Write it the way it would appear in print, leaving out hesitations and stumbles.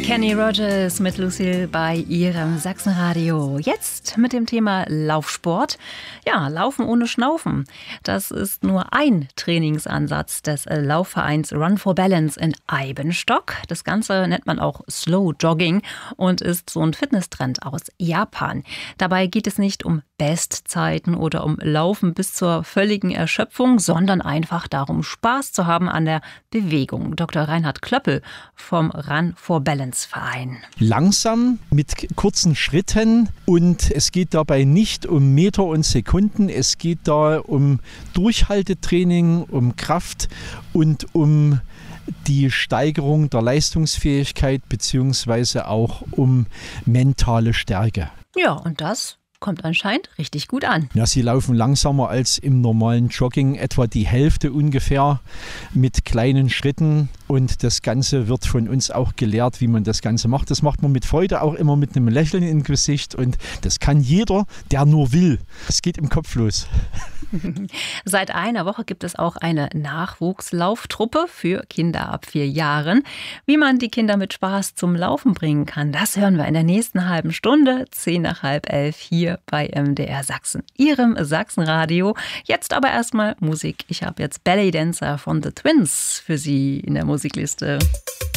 Kenny Rogers mit Lucille bei ihrem Sachsenradio. Jetzt mit dem Thema Laufsport. Ja, Laufen ohne Schnaufen. Das ist nur ein Trainingsansatz des Laufvereins Run for Balance in Eibenstock. Das Ganze nennt man auch Slow Jogging und ist so ein Fitnesstrend aus Japan. Dabei geht es nicht um Bestzeiten oder um Laufen bis zur völligen Erschöpfung, sondern einfach darum, Spaß zu haben an der Bewegung. Dr. Reinhard Klöppel vom Run for Balance Verein. Langsam mit kurzen Schritten, und es geht dabei nicht um Meter und Sekunden, es geht da um Durchhaltetraining, um Kraft und um die Steigerung der Leistungsfähigkeit beziehungsweise auch um mentale Stärke. Ja, und das kommt anscheinend richtig gut an. Ja, sie laufen langsamer als im normalen Jogging, etwa die Hälfte ungefähr, mit kleinen Schritten, und das Ganze wird von uns auch gelehrt, wie man das Ganze macht. Das macht man mit Freude, auch immer mit einem Lächeln im Gesicht, und das kann jeder, der nur will. Es geht im Kopf los. Seit einer Woche gibt es auch eine Nachwuchslauftruppe für Kinder ab 4 Jahren. Wie man die Kinder mit Spaß zum Laufen bringen kann, das hören wir in der nächsten halben Stunde, 10 nach halb 11 hier bei MDR Sachsen, Ihrem Sachsenradio. Jetzt aber erstmal Musik. Ich habe jetzt Belly Dancer von The Twins für Sie in der Musikliste.